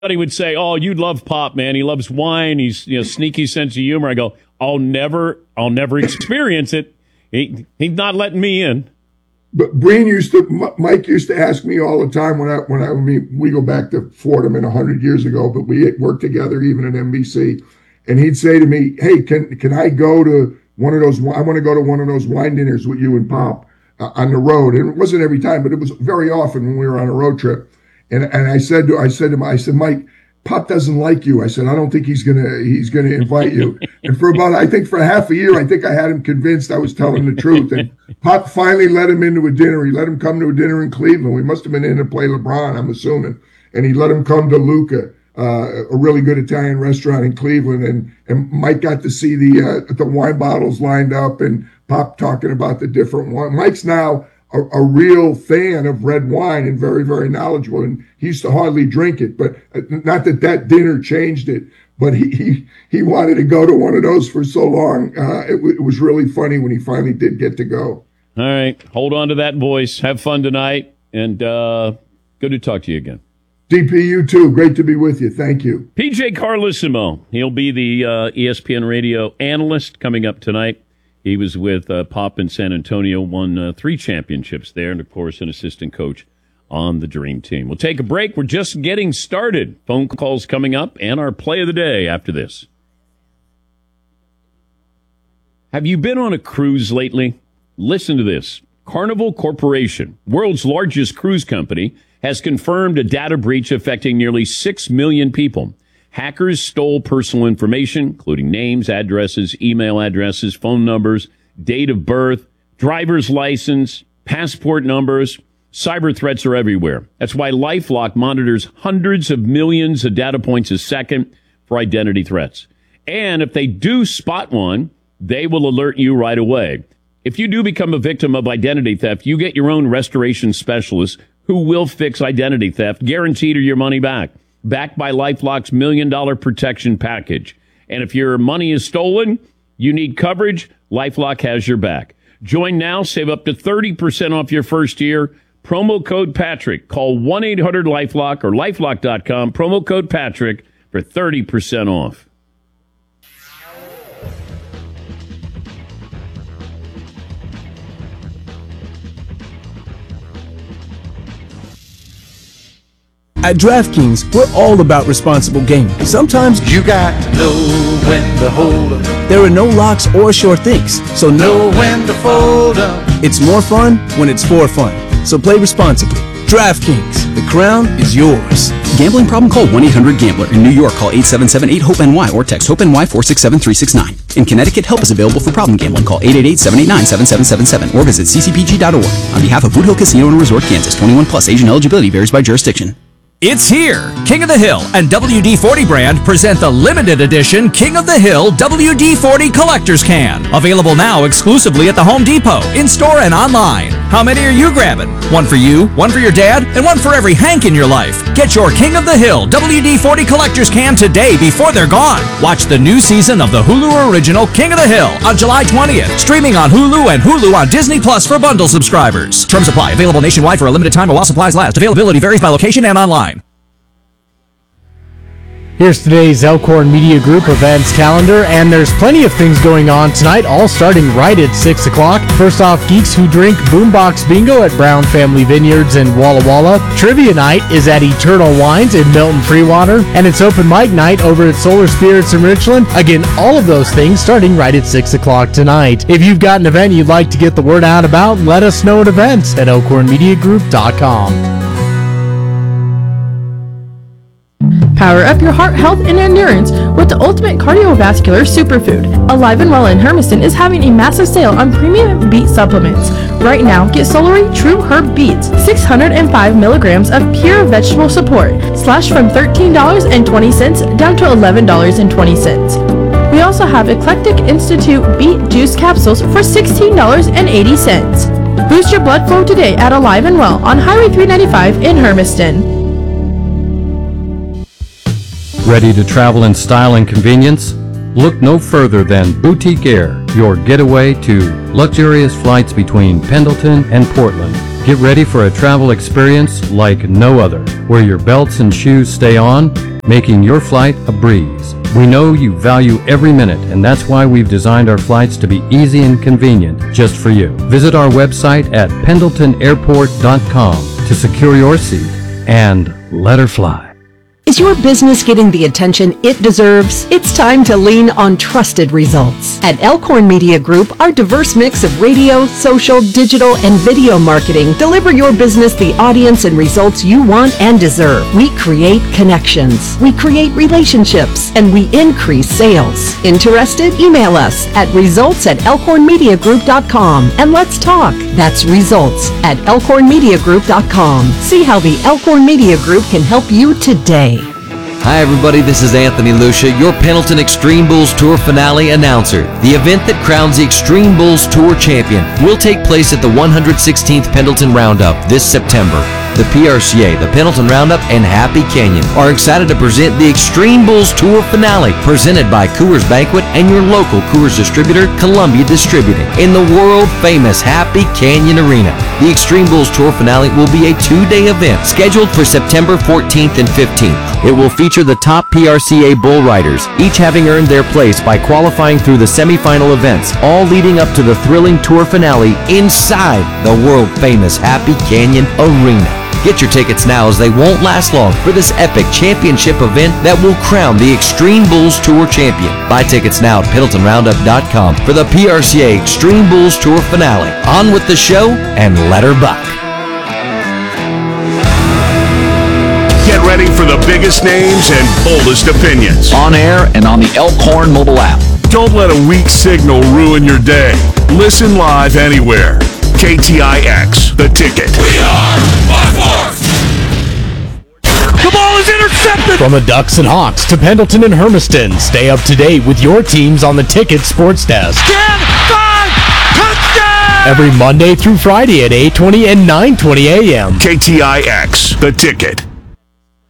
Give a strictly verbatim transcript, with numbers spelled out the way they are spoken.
Somebody would say, "Oh, you'd love Pop, man. He loves wine. He's, you know, sneaky sense of humor." I go, "I'll never, I'll never experience it. He, he's not letting me in." But Breen used to, Mike used to ask me all the time when I, when I, I mean, we go back to Fordham in a hundred years ago, but we worked together even at N B C, and he'd say to me, "Hey, can can I go to one of those? I want to go to one of those wine dinners with you and Pop uh, on the road." And it wasn't every time, but it was very often when we were on a road trip. And and I said to I said to him, I said, "Mike, Pop doesn't like you." I said, "I don't think he's gonna he's gonna invite you." And for about I think for half a year, I think I had him convinced I was telling the truth. And Pop finally let him into a dinner. He let him come to a dinner in Cleveland. We must have been in to play LeBron, I'm assuming. And he let him come to Luca, uh, a really good Italian restaurant in Cleveland. And and Mike got to see the uh, the wine bottles lined up and Pop talking about the different wine. Mike's now A, a real fan of red wine and very, very knowledgeable. And he used to hardly drink it, but not that that dinner changed it, but he, he, he wanted to go to one of those for so long. Uh, it, w- it was really funny when he finally did get to go. All right. Hold on to that voice. Have fun tonight. And uh, good to talk to you again. D P, you too. Great to be with you. Thank you. P J Carlesimo. He'll be the uh, E S P N radio analyst coming up tonight. He was with uh, Pop in San Antonio, won uh, three championships there, and, of course, an assistant coach on the Dream Team. We'll take a break. We're just getting started. Phone calls coming up, and our play of the day after this. Have you been on a cruise lately? Listen to this. Carnival Corporation, world's largest cruise company, has confirmed a data breach affecting nearly six million people. Hackers stole personal information, including names, addresses, email addresses, phone numbers, date of birth, driver's license, passport numbers. Cyber threats are everywhere. That's why LifeLock monitors hundreds of millions of data points a second for identity threats. And if they do spot one, they will alert you right away. If you do become a victim of identity theft, you get your own restoration specialist who will fix identity theft, guaranteed or your money back. Backed by LifeLock's million dollar protection package. And if your money is stolen, you need coverage, LifeLock has your back. Join now, save up to thirty percent off your first year. Promo code Patrick. Call one eight hundred LifeLock or lifelock dot com. Promo code Patrick for thirty percent off. At DraftKings, we're all about responsible gaming. Sometimes you got to know when to hold up. There are no locks or sure things, so know when to fold up. It's more fun when it's for fun. So play responsibly. DraftKings, the crown is yours. Gambling problem? Call one eight hundred gambler. In New York, call eight seven seven eight hope N Y or text HOPE-NY four six seven three six nine. In Connecticut, help is available for problem gambling. Call eight eight eight seven eight nine seven seven seven seven or visit c c p g dot org. On behalf of Boot Hill Casino and Resort, Kansas, twenty-one plus, age and eligibility varies by jurisdiction. It's here! King of the Hill and W D forty brand present the limited edition King of the Hill W D forty Collector's Can. Available now exclusively at the Home Depot, in-store and online. How many are you grabbing? One for you, one for your dad, and one for every Hank in your life. Get your King of the Hill W D forty Collector's Can today before they're gone. Watch the new season of the Hulu original King of the Hill on July twentieth. Streaming on Hulu and Hulu on Disney Plus for bundle subscribers. Terms apply. Available nationwide for a limited time while supplies last. Availability varies by location and online. Here's today's Elkhorn Media Group events calendar, and there's plenty of things going on tonight, all starting right at six o'clock. First off, Geeks Who Drink Boombox Bingo at Brown Family Vineyards in Walla Walla. Trivia Night is at Eternal Wines in Milton Freewater, and it's Open Mic Night over at Solar Spirits in Richland. Again, all of those things starting right at six o'clock tonight. If you've got an event you'd like to get the word out about, let us know at events at elkhorn media group dot com. Power up your heart health and endurance with the ultimate cardiovascular superfood. Alive and Well in Hermiston is having a massive sale on premium beet supplements. Right now, get Solary True Herb Beets, six hundred five milligrams of pure vegetable support, slashed from thirteen dollars and twenty cents down to eleven dollars and twenty cents. We also have Eclectic Institute Beet Juice Capsules for sixteen dollars and eighty cents. Boost your blood flow today at Alive and Well on Highway three ninety-five in Hermiston. Ready to travel in style and convenience? Look no further than Boutique Air, your getaway to luxurious flights between Pendleton and Portland. Get ready for a travel experience like no other, where your belts and shoes stay on making your flight a breeze. We know you value every minute, and that's why we've designed our flights to be easy and convenient just for you. Visit our website at pendleton airport dot com to secure your seat and let her fly. Is your business getting the attention it deserves? It's time to lean on trusted results. At Elkhorn Media Group, our diverse mix of radio, social, digital, and video marketing deliver your business the audience and results you want and deserve. We create connections, we create relationships, and we increase sales. Interested? Email us at results at elkhorn media group dot com and let's talk. That's results at elkhorn media group dot com. See how the Elkhorn Media Group can help you today. Hi everybody, this is Anthony Lucia, your Pendleton Extreme Bulls Tour finale announcer. The event that crowns the Extreme Bulls Tour champion will take place at the one hundred sixteenth Pendleton Roundup this September. The P R C A, the Pendleton Roundup, and Happy Canyon are excited to present the Extreme Bulls Tour finale, presented by Coors Banquet and your local Coors distributor, Columbia Distributing, in the world-famous Happy Canyon Arena. The Extreme Bulls Tour finale will be a two-day event scheduled for September fourteenth and fifteenth. It will feature the top P R C A bull riders, each having earned their place by qualifying through the semifinal events, all leading up to the thrilling tour finale inside the world-famous Happy Canyon Arena. Get your tickets now, as they won't last long for this epic championship event that will crown the Extreme Bulls Tour champion. Buy tickets now at pendleton roundup dot com for the P R C A Extreme Bulls Tour finale. On with the show and let her buck. Get ready for the biggest names and boldest opinions. On air and on the Elkhorn mobile app. Don't let a weak signal ruin your day. Listen live anywhere. K T I X, The Ticket. We are by force. The ball is intercepted! From the Ducks and Hawks to Pendleton and Hermiston, stay up to date with your teams on the Ticket Sports Desk. ten five, touchdown! Every Monday through Friday at eight twenty and nine twenty a.m. K T I X, The Ticket.